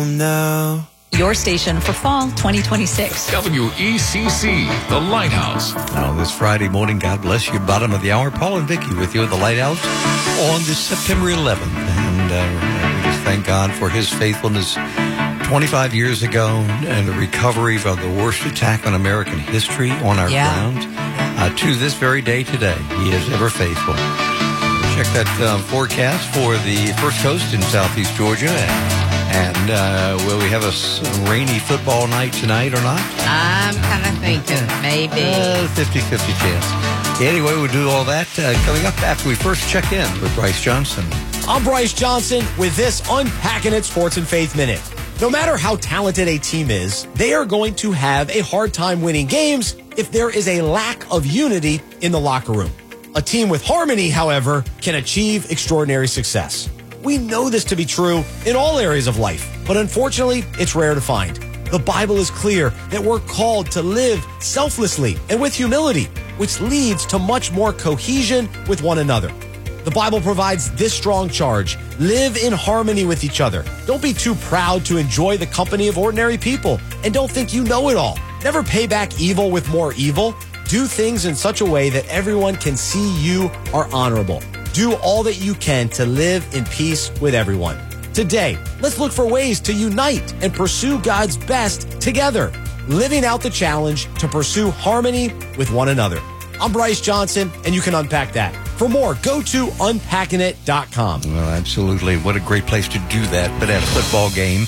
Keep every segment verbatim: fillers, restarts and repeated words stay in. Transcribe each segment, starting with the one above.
Now. Your station for fall twenty twenty-six. W E C C, The Lighthouse. Now, this Friday morning, God bless you, bottom of the hour, Paul and Vicki with you at The Lighthouse on this September eleventh. And uh, we just thank God for his faithfulness twenty-five years ago and the recovery from the worst attack on American history on our yeah. ground. Uh, to this very day today, he is ever faithful. Check that uh, forecast for the First Coast in southeast Georgia. And uh, will we have a rainy football night tonight or not? I'm kind of thinking maybe. Uh, fifty-fifty chance. Anyway, we'll do all that uh, coming up after we first check in with Bryce Johnson. I'm Bryce Johnson with this Unpacking It Sports and Faith Minute. No matter how talented a team is, they are going to have a hard time winning games if there is a lack of unity in the locker room. A team with harmony, however, can achieve extraordinary success. We know this to be true in all areas of life, but unfortunately, it's rare to find. The Bible is clear that we're called to live selflessly and with humility, which leads to much more cohesion with one another. The Bible provides this strong charge: live in harmony with each other. Don't be too proud to enjoy the company of ordinary people, and don't think you know it all. Never pay back evil with more evil. Do things in such a way that everyone can see you are honorable. Do all that you can to live in peace with everyone. Today, let's look for ways to unite and pursue God's best together, living out the challenge to pursue harmony with one another. I'm Bryce Johnson, and you can unpack that. For more, go to unpacking it dot com. Well, absolutely. What a great place to do that, but at a football game.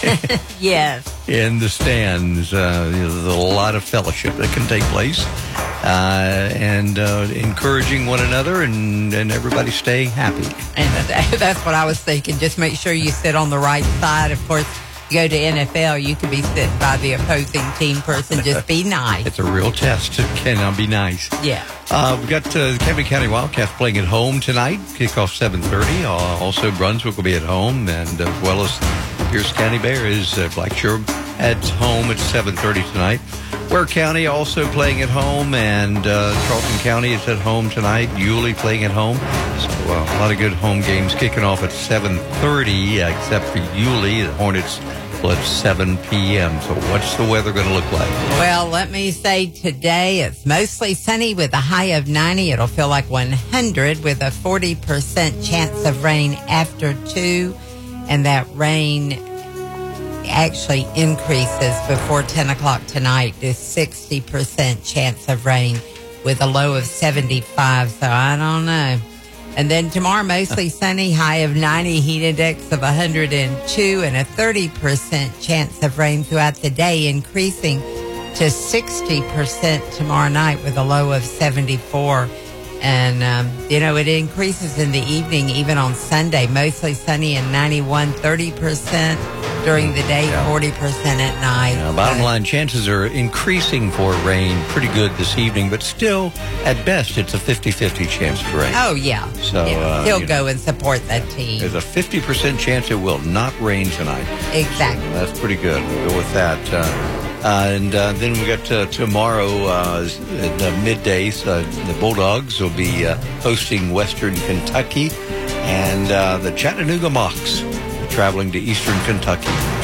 Yes. In the stands. Uh, there's a lot of fellowship that can take place. Uh, and uh, encouraging one another and, and everybody stay happy. And that's what I was thinking. Just make sure you sit on the right side. Of course, you go to N F L, you could be sitting by the opposing team person. Just be nice. It's a real test. Can I be nice? Yeah. Uh, we've got uh, the Camden County Wildcats playing at home tonight. Kickoff seven thirty. Uh, also, Brunswick will be at home, and as well as Pierce County Bears. Uh, Blacksburg at home at seven thirty tonight. Ware County also playing at home, and uh, Charlton County is at home tonight. Yulee playing at home. So uh, a lot of good home games kicking off at seven thirty, uh, except for Yulee. The Hornets will at seven p.m. So what's the weather going to look like? Well, let me say today it's mostly sunny with a high of ninety. It'll feel like one hundred with a forty percent chance of rain after two. And that rain actually increases before ten o'clock tonight to sixty percent chance of rain with a low of seventy-five. So I don't know. And then tomorrow, mostly sunny, high of ninety, heat index of one hundred two, and a thirty percent chance of rain throughout the day, increasing to sixty percent tomorrow night with a low of seventy-four. And, um, you know, it increases in the evening, even on Sunday, mostly sunny and ninety-one, thirty percent during the day, forty percent at night. Yeah, bottom line, chances are increasing for rain pretty good this evening, but still, at best, it's a fifty-fifty chance of rain. Oh, yeah. So yeah. uh, He'll you go know, and support that team. There's a fifty percent chance it will not rain tonight. Exactly. So that's pretty good. We'll go with that. Uh, uh, and uh, then we got uh, tomorrow uh, at uh, midday, so the Bulldogs will be uh, hosting Western Kentucky, and uh, the Chattanooga Mocs traveling to Eastern Kentucky.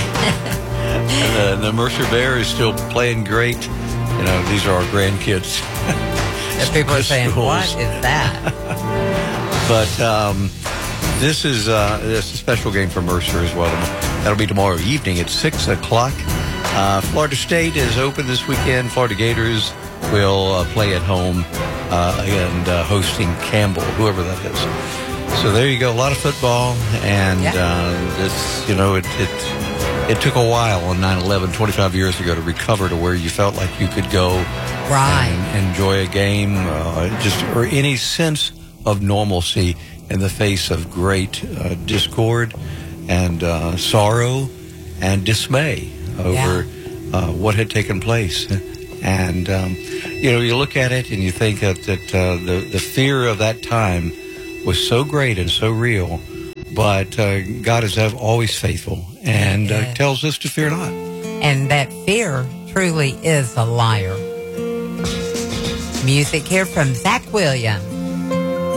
And uh, the Mercer Bear is still playing great. You know, these are our grandkids. And people are saying, what is that? But um, this is uh, this is a special game for Mercer as well. That'll be tomorrow evening at six o'clock. Uh, Florida State is open this weekend. Florida Gators will uh, play at home uh, and uh, hosting Campbell, whoever that is. So there you go. A lot of football. And yeah. uh, this, you know, it, it, it took a while on nine eleven, twenty-five years ago, to recover to where you felt like you could go right. and enjoy a game, uh, just or any sense of normalcy in the face of great uh, discord and uh, sorrow and dismay over yeah. uh, what had taken place. And, um, you know, you look at it and you think that, that uh, the, the fear of that time was so great and so real, but uh, God is always faithful and uh, yes. tells us to fear not. And that fear truly is a liar. Music here from Zach Williams.